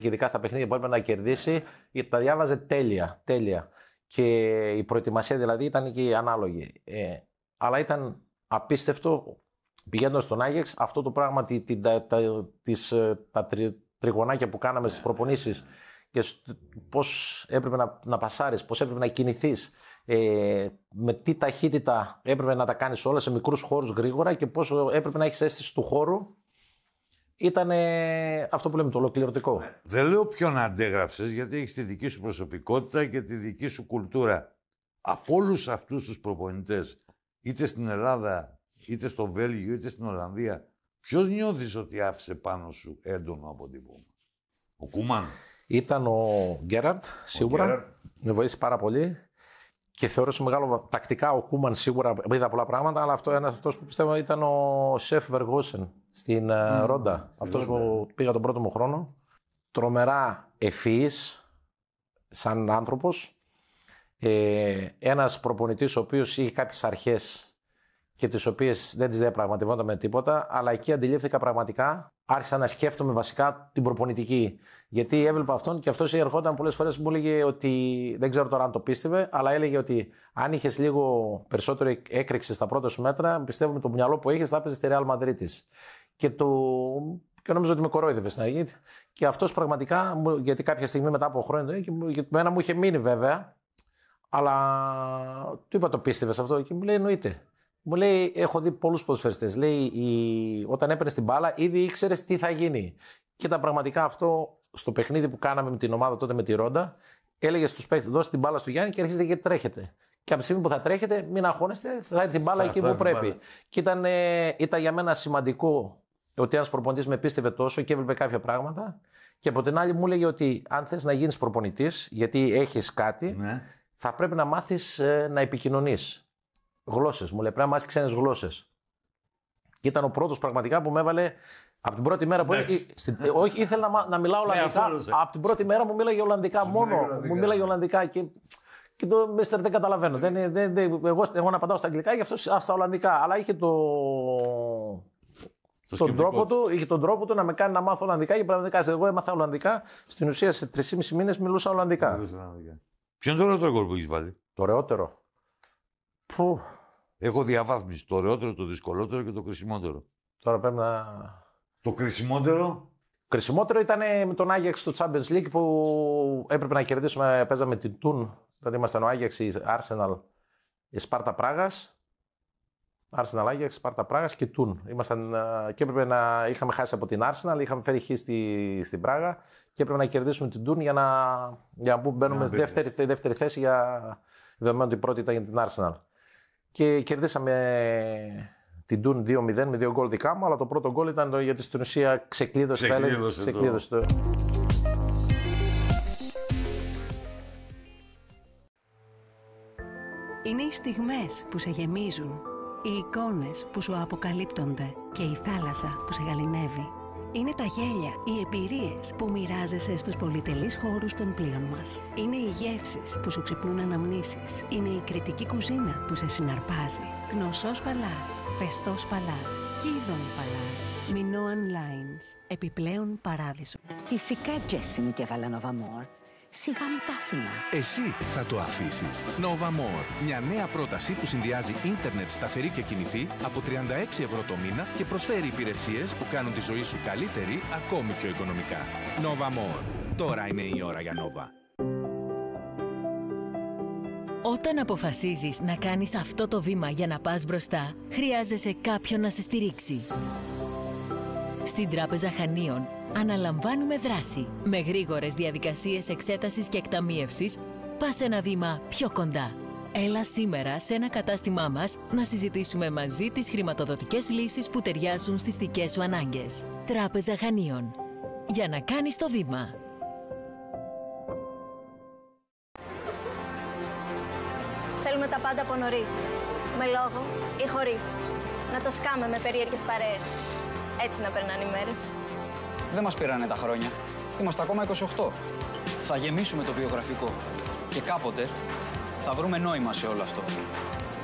ειδικά στα παιχνίδια που έπρεπε να κερδίσει, τα διάβαζε τέλεια. Και η προετοιμασία δηλαδή ήταν και ανάλογη. Αλλά ήταν απίστευτο, πηγαίνοντας στον Άγιαξ, αυτό το πράγμα, τα τριγωνάκια που κάναμε στις προπονήσεις και πώς έπρεπε να πασάρεις, πώς έπρεπε να κινηθείς, με τι ταχύτητα έπρεπε να τα κάνεις όλα σε μικρούς χώρους γρήγορα και πώς έπρεπε να έχεις αίσθηση του χώρου. Ήταν αυτό που λέμε το ολοκληρωτικό. Δεν λέω ποιον αντέγραψες, γιατί έχεις τη δική σου προσωπικότητα και τη δική σου κουλτούρα. Από όλους αυτούς τους προπονητές, είτε στην Ελλάδα, είτε στο Βέλγιο, είτε στην Ολλανδία, ποιος νιώθεις ότι άφησε πάνω σου έντονο αποτύπωμα? Ο Κούμαν? Ήταν ο Γκέραρντ, σίγουρα. Με βοήθησε πάρα πολύ. Και θεώρησα μεγάλο. Τακτικά ο Κούμαν σίγουρα είδα πολλά πράγματα, αλλά αυτός που πιστεύω ήταν ο Σεφ Βεργόσεν στην Ρόντα. Αυτός που πήγα τον πρώτο μου χρόνο. Τρομερά ευφυής, σαν άνθρωπος. Ένας προπονητής ο οποίος είχε κάποιες αρχές και τις οποίες δεν τις διαπραγματευόταν με τίποτα, αλλά εκεί αντιλήφθηκα πραγματικά, άρχισα να σκέφτομαι βασικά την προπονητική. Γιατί έβλεπα αυτόν και αυτός ερχόταν πολλές φορές μου έλεγε ότι, δεν ξέρω τώρα αν το πίστευε, αλλά έλεγε ότι αν είχες λίγο περισσότερο έκρηξη στα πρώτα σου μέτρα, πιστεύω με το μυαλό που είχες θα έπαιζες στη Real Madrid. Και νόμιζα ότι με κορόιδευε στην αρχή. Και αυτός πραγματικά, γιατί κάποια στιγμή μετά από χρόνια, και μένα μου είχε μείνει βέβαια, αλλά του είπα το πίστευες αυτό και μου λέει εννοείται. Μου λέει, έχω δει πολλούς ποδοσφαιριστές. Λέει, όταν έπαιρνες την μπάλα, ήδη ήξερες τι θα γίνει. Και ήταν πραγματικά αυτό στο παιχνίδι που κάναμε με την ομάδα τότε με τη Ρόντα. Έλεγε στους παίκτες, δώστε την μπάλα στο Γιάννη και αρχίζετε και τρέχετε. Και από τη στιγμή που θα τρέχετε, μην αγχώνεστε, θα έρθει την μπάλα εκεί που πρέπει. Και ήταν για μένα σημαντικό ότι ένας προπονητής με πίστευε τόσο και έβλεπε κάποια πράγματα. Και από την άλλη μου έλεγε ότι αν θες να γίνεις προπονητής, γιατί έχεις κάτι, θα πρέπει να μάθεις να επικοινωνείς. Γλώσσες, μου λέει, πρέπει να μάθεις ξένες γλώσσες. Και ήταν ο πρώτος πραγματικά που με έβαλε από την πρώτη μέρα που όχι, ήθελα να μιλάω Ολλανδικά. Από την πρώτη μέρα μου μίλαγε Ολλανδικά μόνο. Μου μίλαγε Ολλανδικά και το Μίστερ δεν καταλαβαίνω. Εγώ να απαντάω στα αγγλικά και αυτός στα Ολλανδικά. Αλλά είχε τον τρόπο του να με κάνει να μάθω Ολλανδικά και πραγματικά εγώ έμαθα Ολλανδικά. Στην ουσία σε 3,5 μήνες μιλούσα Ολλανδικά. Ποιο είναι το ωραιότερο γκολ που έχεις βάλει? Το ωραιότερο. Έχω διαβάθμιση. Το ωραιότερο, το δυσκολότερο και το κρισιμότερο. Τώρα πρέπει να. Το κρισιμότερο. Κρισιμότερο ήταν με τον Άγιαξ στο Champions League που έπρεπε να κερδίσουμε. Παίζαμε την Τουν. Δηλαδή ήμασταν ο Άγιαξ, η Arsenal, η Σπάρτα Πράγας. Arsenal, Άγιαξ, Σπάρτα Πράγας και Τουν. Και έπρεπε να. Είχαμε χάσει από την Arsenal, είχαμε φέρει χ στην Πράγα και έπρεπε να κερδίσουμε την Τουν για να μπαίνουμε στη δεύτερη θέση δεδομένου ότι η πρώτη ήταν για την Arsenal. Και κερδίσαμε την Τουν 2-0 με 2 γκολ δικά μου, αλλά το πρώτο γκολ ήταν γιατί στην ουσία ξεκλείδωσε. Είναι οι στιγμές που σε γεμίζουν, οι εικόνες που σου αποκαλύπτονται και η θάλασσα που σε γαληνεύει. Είναι τα γέλια, οι εμπειρίες που μοιράζεσαι στους πολυτελείς χώρους των πλοίων μας. Είναι οι γεύσεις που σου ξυπνούν αναμνήσεις. Είναι η κριτική κουζίνα που σε συναρπάζει. Γνωσός Παλάς, Φεστός Παλάς, Κίδων Παλάς, Minoan Lines, επιπλέον παράδεισο. Φυσικά, Τζέσι μου, και έβαλα Nova More. Σιγά μου τα άφηνα. Εσύ θα το αφήσεις. Nova More. Μια νέα πρόταση που συνδυάζει ίντερνετ σταθερή και κινητή από 36 ευρώ το μήνα και προσφέρει υπηρεσίες που κάνουν τη ζωή σου καλύτερη ακόμη πιο οικονομικά. Nova More. Τώρα είναι η ώρα για Nova. Όταν αποφασίζεις να κάνεις αυτό το βήμα για να πας μπροστά, χρειάζεσαι κάποιον να σε στηρίξει. Στην Τράπεζα Χανίων αναλαμβάνουμε δράση. Με γρήγορες διαδικασίες εξέτασης και εκταμίευσης, πας ένα βήμα πιο κοντά. Έλα σήμερα σε ένα κατάστημά μας να συζητήσουμε μαζί τις χρηματοδοτικές λύσεις που ταιριάζουν στις δικές σου ανάγκες. Τράπεζα Χανίων. Για να κάνεις το βήμα. Θέλουμε τα πάντα από νωρίς. Με λόγο ή χωρίς. Να το σκάμε με περίεργες παρέες. Έτσι να περνάνε οι μέρες. Δεν μας πήρανε τα χρόνια. Είμαστε ακόμα 28. Θα γεμίσουμε το βιογραφικό. Και κάποτε θα βρούμε νόημα σε όλο αυτό.